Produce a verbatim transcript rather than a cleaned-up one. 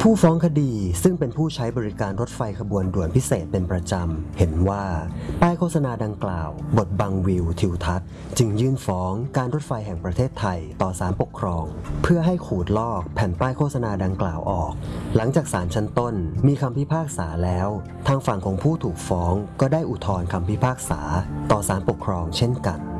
ผู้ฟ้องคดีซึ่งเป็นผู้ใช้บริการรถไฟขบวนด่วนพิเศษเป็นประจำเห็นว่าป้ายโฆษณาดังกล่าวบดบังวิวทิวทัศน์จึงยื่นฟ้องการรถไฟแห่งประเทศไทยต่อศาลปกครองเพื่อให้ขูดลอกแผ่นป้ายโฆษณาดังกล่าวออกหลังจากศาลชั้นต้นมีคำพิพากษาแล้วทางฝั่งของผู้ถูกฟ้องก็ได้อุทธรณ์คำพิพากษาต่อศาลปกครองเช่นกัน